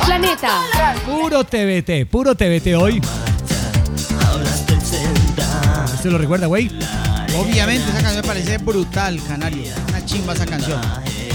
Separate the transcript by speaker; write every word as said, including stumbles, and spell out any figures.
Speaker 1: Planeta.
Speaker 2: Puro T V T, puro T V T hoy. ¿Usted lo recuerda, güey?
Speaker 3: Obviamente esa canción me parece brutal, Canario. Una chimba esa canción.